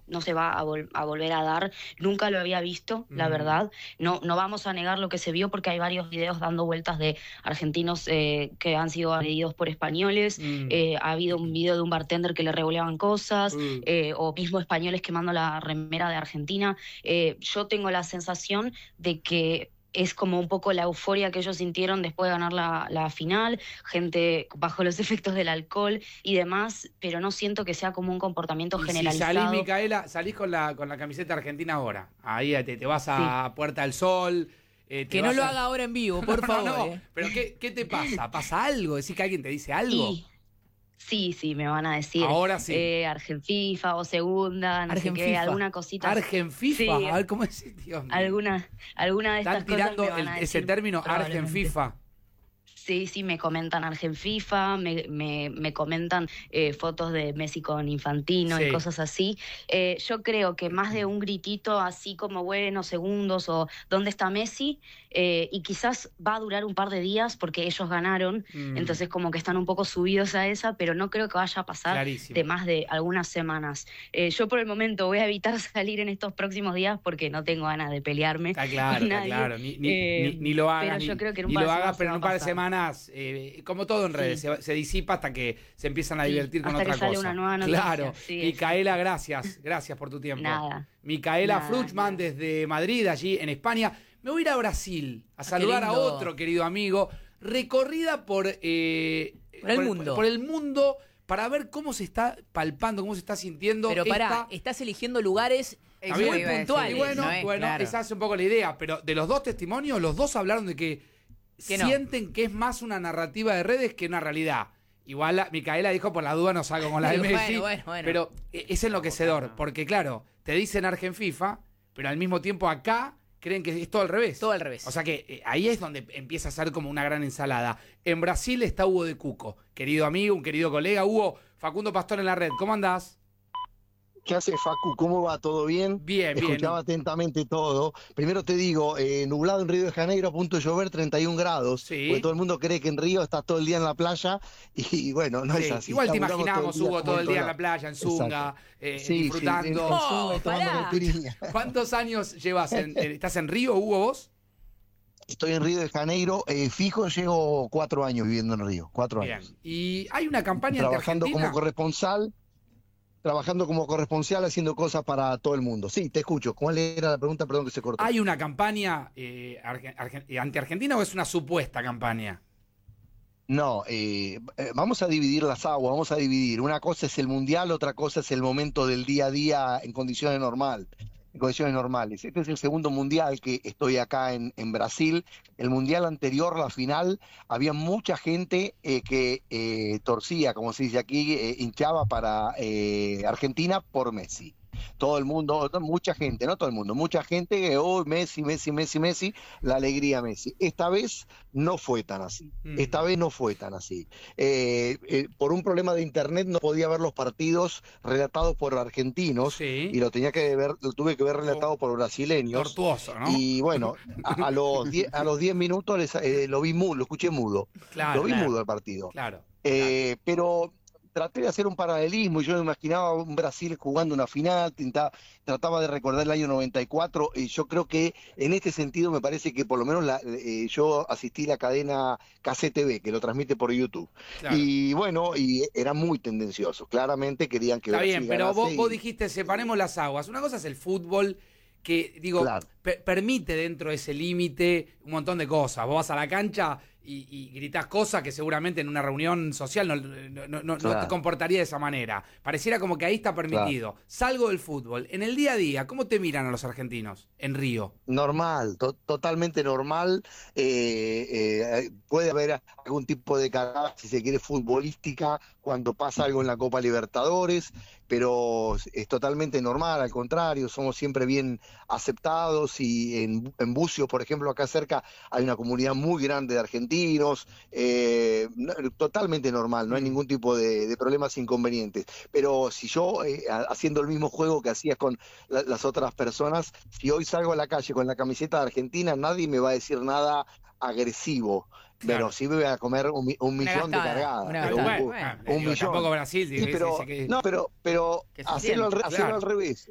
no se va a volver a dar. Nunca lo había visto, la verdad. No vamos a negar lo que se vio porque hay varios videos dando vueltas de argentinos que han sido agredidos por españoles. Ha habido un video de un bartender que le revoleaban cosas, o mismo españoles quemando la remera de Argentina. Yo tengo la sensación de que es como un poco la euforia que ellos sintieron después de ganar la final, gente bajo los efectos del alcohol y demás, pero no siento que sea como un comportamiento generalizado. Si salís, Micaela, salís con la camiseta argentina ahora. Ahí te vas a Puerta del Sol. Que no lo haga ahora en vivo, por favor. No. Pero ¿qué te pasa? ¿Pasa algo? ¿Decís que alguien te dice algo? Sí, me van a decir. Ahora sí. Argenfifa o segunda, no sé qué, alguna cosita. Argenfifa, sí, a ver cómo es, Dios mío. Alguna de estas cosas. Están tirando me van a decir, ese término, Argenfifa. Sí, me comentan Argenfifa, me comentan fotos de Messi con Infantino y cosas así. Yo creo que más de un gritito así como buenos segundos o ¿dónde está Messi? Y quizás va a durar un par de días porque ellos ganaron, entonces como que están un poco subidos a esa, pero no creo que vaya a pasar de más de algunas semanas. Yo por el momento voy a evitar salir en estos próximos días porque no tengo ganas de pelearme. Está claro. Ni lo hagas, pero yo creo que en un par de semanas, como todo en redes, se disipa hasta que se empiezan a divertir con otra cosa. Hasta que sale una nueva noticia. Claro. Micaela, gracias por tu tiempo. Micaela Fruchman desde Madrid, allí en España. Me voy a ir a Brasil a saludar a otro querido amigo. Recorrida por el mundo para ver cómo se está palpando, cómo se está sintiendo. Pero estás eligiendo lugares muy puntuales. Y bueno, esa es un poco la idea. Pero de los dos testimonios, los dos hablaron de que sienten que es más una narrativa de redes que una realidad. Igual Micaela dijo, por la duda no salgo con la de Messi. Bueno. Pero es enloquecedor, porque claro, te dicen Argenfifa, pero al mismo tiempo acá creen que es todo al revés. Todo al revés. O sea que ahí es donde empieza a ser como una gran ensalada. En Brasil está Hugo de Cuco, querido amigo, un querido colega. Hugo, Facundo Pastor en la red, ¿cómo andás? ¿Qué hace, Facu? ¿Cómo va? ¿Todo bien? Bien. Escuchaba atentamente todo. Primero te digo, nublado en Río de Janeiro, a punto de llover, 31 grados. Sí. Porque todo el mundo cree que en Río estás todo el día en la playa y bueno, no es así. Igual te imaginamos, Hugo, todo el día en la playa, en Zunga, disfrutando. Tomando caipirinha. ¿Cuántos años llevas? ¿Estás en Río, Hugo, vos? Estoy en Río de Janeiro, fijo, llevo 4 años viviendo en Río, 4 años. Y hay una campaña trabajando ante Argentina. Trabajando como corresponsal, haciendo cosas para todo el mundo. Sí, te escucho. ¿Cuál era la pregunta? Perdón que se cortó. ¿Hay una campaña anti-Argentina o es una supuesta campaña? No, vamos a dividir las aguas, vamos a dividir. Una cosa es el mundial, otra cosa es el momento del día a día en condiciones normales. Este es el segundo mundial que estoy acá en Brasil. El mundial anterior, la final, había mucha gente que torcía, como se dice aquí, hinchaba para Argentina por Messi. Todo el mundo, mucha gente, no todo el mundo, mucha gente que, Messi, la alegría Messi. Esta vez no fue tan así. Por un problema de internet no podía ver los partidos relatados por argentinos y lo tuve que ver relatado por brasileños. Tortuoso, ¿no? Y bueno, a los 10 minutos lo escuché mudo. Lo vi mudo el partido. Claro. Pero traté de hacer un paralelismo y yo me imaginaba un Brasil jugando una final, trataba de recordar el año 94 y yo creo que en este sentido me parece que por lo menos yo asistí a la cadena KCTV que lo transmite por YouTube. Claro. Y bueno, y eran muy tendenciosos, claramente querían que Está Brasil bien, pero ganase vos dijiste separemos las aguas. Una cosa es el fútbol que, digo, permite dentro de ese límite un montón de cosas. Vos vas a la cancha y gritás cosas que seguramente en una reunión social no te comportaría de esa manera. Pareciera como que ahí está permitido. Salgo del fútbol. En el día a día, ¿cómo te miran a los argentinos en Río? Normal, totalmente normal. Puede haber algún tipo de cagada, si se quiere, futbolística cuando pasa algo en la Copa Libertadores, pero es totalmente normal, al contrario, somos siempre bien aceptados y en Bucios, por ejemplo, acá cerca hay una comunidad muy grande de argentinos, totalmente normal, no hay ningún tipo de problemas inconvenientes. Pero si yo, haciendo el mismo juego que hacías con las otras personas, si hoy salgo a la calle con la camiseta de Argentina, nadie me va a decir nada agresivo. Claro. Pero sí me voy a comer un millón de cargadas. Un millón. Tampoco Brasil. Sí, pero hacerlo al revés.